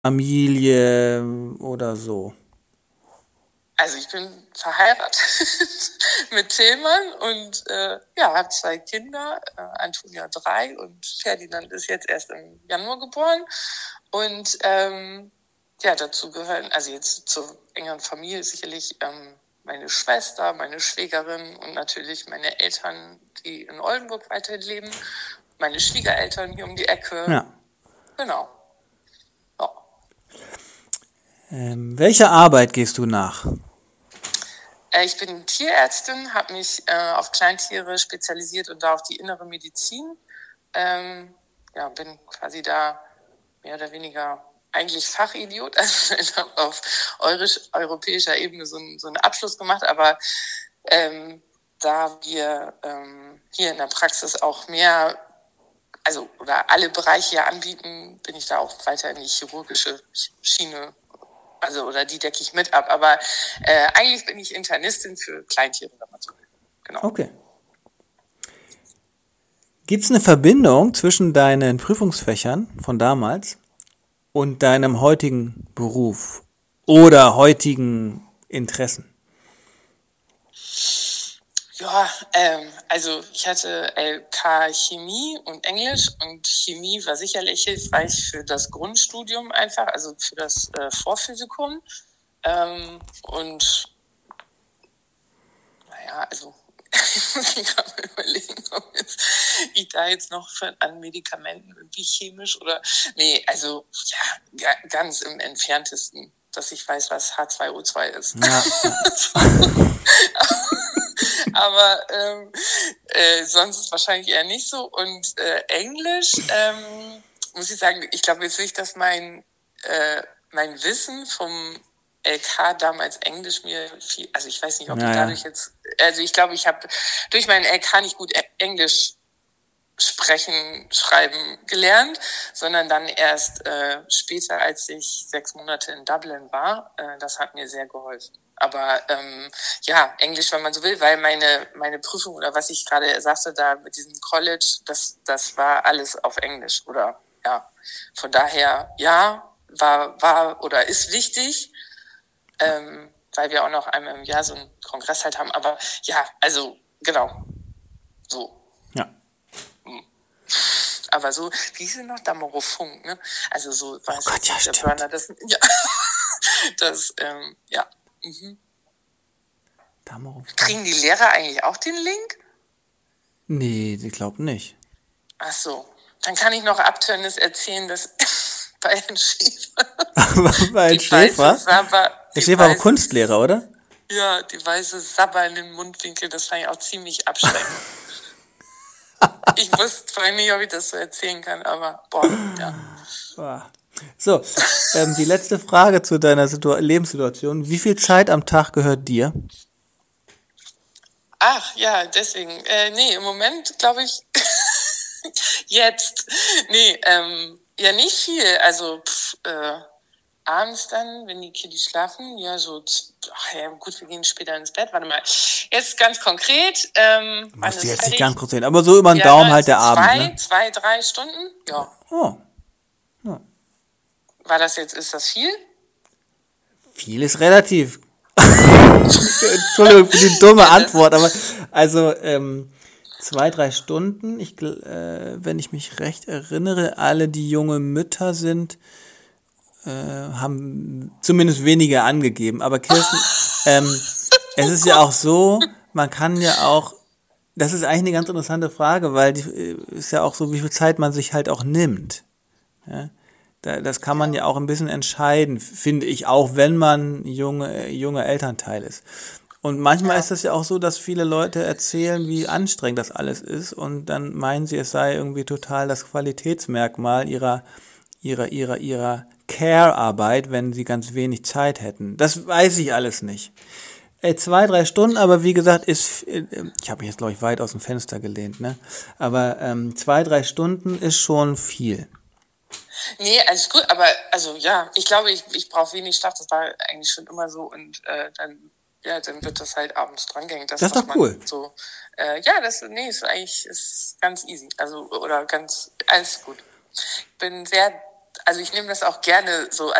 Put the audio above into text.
Familie oder so? Also ich bin verheiratet mit Tillmann und habe 2 Kinder, Antonia 3 und Ferdinand ist jetzt erst im Januar geboren. Und dazu gehören, also jetzt zur engeren Familie sicherlich meine Schwester, meine Schwägerin und natürlich meine Eltern, die in Oldenburg weiterhin leben, meine Schwiegereltern hier um die Ecke. Ja. Genau. Ja. Welcher Arbeit gehst du nach? Ich bin Tierärztin, habe mich auf Kleintiere spezialisiert und da auf die innere Medizin. Bin quasi da mehr oder weniger eigentlich Fachidiot. Also ich habe auf europäischer Ebene so einen Abschluss gemacht, aber da wir hier in der Praxis auch mehr, also oder alle Bereiche anbieten, bin ich da auch weiter in die chirurgische Schiene. Also, oder die decke ich mit ab. Aber eigentlich bin ich Internistin für Kleintiere, wenn man so will. Genau. Okay. Gibt es eine Verbindung zwischen deinen Prüfungsfächern von damals und deinem heutigen Beruf oder heutigen Interessen? Ja, also ich hatte LK Chemie und Englisch und Chemie war sicherlich hilfreich für das Grundstudium einfach, also für das Vorphysikum. Und naja, also ich muss mir gerade mal überlegen, ob ich da jetzt noch an Medikamenten irgendwie chemisch oder nee, also ja, ganz im Entferntesten, dass ich weiß, was H2O2 ist. Ja. Aber sonst wahrscheinlich eher nicht so. Und Englisch, muss ich sagen, ich glaube jetzt nicht, dass mein Wissen vom LK damals Englisch mir viel, also ich weiß nicht, ob ich dadurch jetzt, also ich glaube, ich habe durch meinen LK nicht gut Englisch sprechen, schreiben gelernt, sondern dann erst später, als ich 6 Monate in Dublin war. Das hat mir sehr geholfen. Aber Englisch, wenn man so will, weil meine Prüfung oder was ich gerade sagte, da mit diesem College, das war alles auf Englisch. Oder ja, von daher, ja, war oder ist wichtig, weil wir auch noch einmal im Jahr so einen Kongress halt haben. Aber ja, also genau, so. Ja. Aber so, wie hieß es noch? Damorofunk, ne? Also so war es Gott, ja, der stimmt. Burner, ja. Kriegen die Lehrer eigentlich auch den Link? Nee, ich glaube nicht. Ach so. Dann kann ich noch Abtörnis erzählen, dass bei Herrn Schäfer. Bei Herrn Schäfer? Der Schäfer war Kunstlehrer, oder? Ja, die weiße Sabber in den Mundwinkel, das fand ich auch ziemlich abschreckend. Ich wusste vorhin nicht, ob ich das so erzählen kann, aber ja. So, die letzte Frage zu deiner Lebenssituation. Wie viel Zeit am Tag gehört dir? Ach, ja, deswegen. Nee, im Moment glaube ich jetzt. Nee, ja, nicht viel. Also, abends dann, wenn die Kiddies schlafen, ja, so, gut, wir gehen später ins Bett. Warte mal. Jetzt ganz konkret. Musst du jetzt nicht ganz kurz sehen, aber so über den Daumen halt der Abend, ne? 2-3 Stunden? Ja. Oh. Ja. Ist das viel? Viel ist relativ. Entschuldigung für die dumme Antwort, aber also 2-3 Stunden, wenn ich mich recht erinnere, alle, die junge Mütter sind, haben zumindest weniger angegeben. Aber Kirsten, es ist ja auch so, man kann ja auch, das ist eigentlich eine ganz interessante Frage, weil die ist ja auch so, wie viel Zeit man sich halt auch nimmt. Ja? Das kann man ja auch ein bisschen entscheiden, finde ich, auch wenn man junger Elternteil ist. Und manchmal ist das ja auch so, dass viele Leute erzählen, wie anstrengend das alles ist und dann meinen sie, es sei irgendwie total das Qualitätsmerkmal ihrer Care-Arbeit, wenn sie ganz wenig Zeit hätten. Das weiß ich alles nicht. 2-3 Stunden, aber wie gesagt, ich habe mich jetzt, glaube ich, weit aus dem Fenster gelehnt, ne? Aber 2-3 Stunden ist schon viel. Nee, alles gut, aber also ja, ich glaube, ich brauche wenig Schlaf, das war eigentlich schon immer so und dann wird das halt abends drangehängt. Das ist doch cool. So, ist ganz easy, also oder ganz, alles gut. Ich bin sehr also ich nehme das auch gerne so